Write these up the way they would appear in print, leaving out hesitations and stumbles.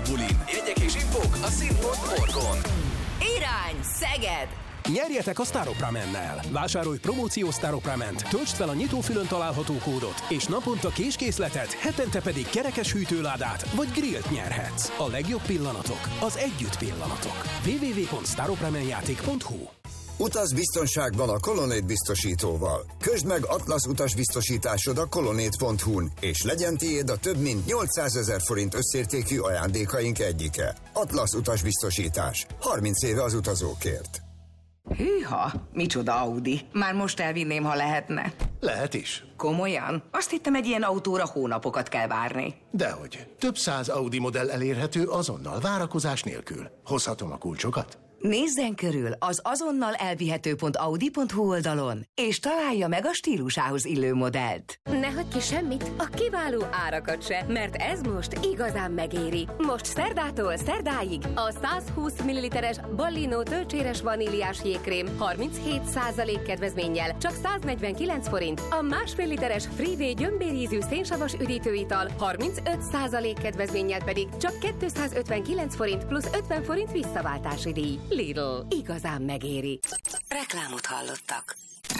bulin. Jegyek és infók a Színpont.org-on. Irány Szeged! Nyerjetek a Staropramen-nel. Vásárolj promóciós Staroprament, töltsd fel a nyitófülön található kódot, és naponta késkészletet, hetente pedig kerekes hűtőládát vagy grillt nyerhetsz. A legjobb pillanatok az együtt pillanatok. www.staropramenjáték.hu. Utaz biztonságban a Colonnade biztosítóval. Közd meg Atlasz utasbiztosításod a colonnade.hu-n, és legyen tiéd a több mint 800 000 forint összértékű ajándékaink egyike. Atlasz utasbiztosítás. 30 éve az utazókért. Hűha, micsoda Audi. Már most elvinném, ha lehetne. Lehet is. Komolyan? Azt hittem, egy ilyen autóra hónapokat kell várni. Dehogy. Több száz Audi modell elérhető azonnal, várakozás nélkül. Hozhatom a kulcsokat? Nézzen körül az azonnal elvihető.audi.hu oldalon, és találja meg a stílusához illő modellt. Ne hagyj ki semmit, a kiváló árakat se, mert ez most igazán megéri. Most szerdától szerdáig a 120 ml-es Ballino tölcséres vaníliás jégkrém 37% kedvezménnyel csak 149 forint, a másfél literes Freeway gyömbérízű szénsavas üdítőital 35% kedvezménnyel pedig csak 259 forint plusz 50 forint visszaváltási díj. Lidl. Igazán megéri. Reklámot hallottak.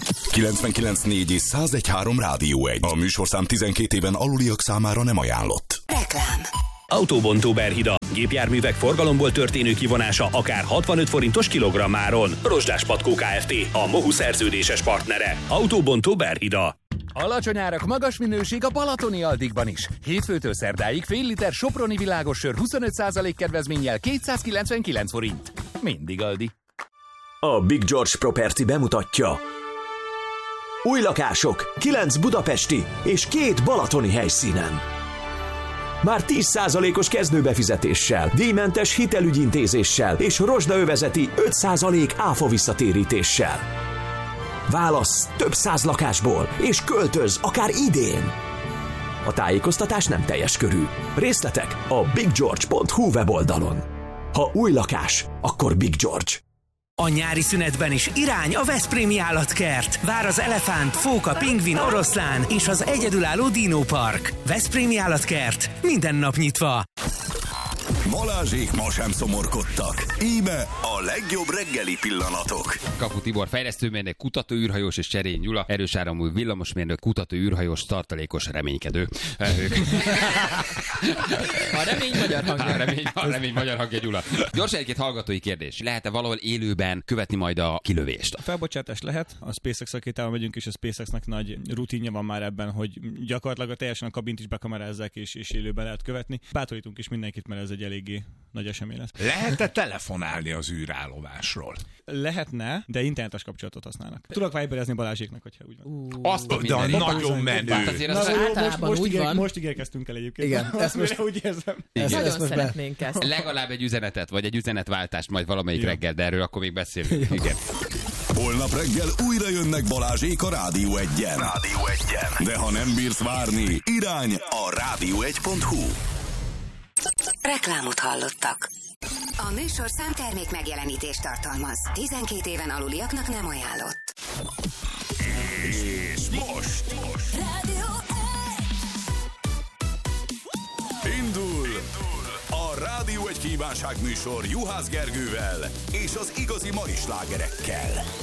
99.4 és 101.3 Rádió 1. A műsorszám 12 éven aluliak számára nem ajánlott. Reklám. Autóbontó Berhida. Gépjárművek forgalomból történő kivonása akár 65 forintos kilogrammáron. Rozsdás Patkó Kft. A Mohu szerződéses partnere. Autóbontó Berhida. Alacsony árak, magas minőség a Balatoni Aldigban is. Hétfőtől szerdáig fél liter Soproni világos sör 25% kedvezménnyel 299 forint. Mindig Aldi. A Big George Property bemutatja. Új lakások, 9 budapesti és 2 balatoni helyszínen. Már 10%-os kezdőbefizetéssel, díjmentes hitelügyintézéssel és rozsdaövezeti 5% áfa visszatérítéssel. Válassz több száz lakásból, és költöz akár idén. A tájékoztatás nem teljes körű. Részletek a biggeorge.hu weboldalon. Ha új lakás, akkor Big George. A nyári szünetben is irány a Veszprémi Állatkert. Vár az elefánt, fóka, pingvin, oroszlán és az egyedülálló dinópark. Veszprémi Állatkert. Minden nap nyitva. Balázsék ma sem szomorkodtak. Íme a legjobb reggeli pillanatok. Kapu Tibor fejlesztőmérnök, kutató űrhajós és Cserény Gyula, erős áramú villamosmérnök, kutató űrhajós, tartalékos, reménykedő. A remény magyar hangja. A remény magyar hangja, Gyula. Gyorsan egy-két hallgatói kérdés. Lehet-e valahol élőben követni majd a kilövést? A felbocsátás lehet. A SpaceX rakétával megyünk, és a SpaceX-nek nagy rutinja van már ebben, hogy gyakorlatilag teljesen a kabint is bekamerázzák, és élőben lehet követni. Bátorítunk is mindenkit, mert ez egy eléggé nagy esemény lesz. Lehet-e telefonálni az űrállomásról? Lehetne, de internetes kapcsolatot használnak. Tudok viberezni Balázséknak, hogyha úgy van. De nagyon menő. Most ígérkeztünk el egyébként. Igen, ezt most úgy érzem. Nagyon szeretnénk ezt. Legalább egy üzenetet, vagy egy üzenetváltást majd valamelyik reggel, de erről akkor még beszélünk. Igen. Holnap reggel újra jönnek Balázsék a Rádió 1-en. De ha nem bírsz várni, irány a rádió1.hu. Reklámot hallottak. A műsorszám termék megjelenítést tartalmaz. 12 éven aluliaknak nem ajánlott. És most Rádió 1. Indul a Rádió 1 kívánságműsor Juhász Gergővel és az igazi mai slágerekkel.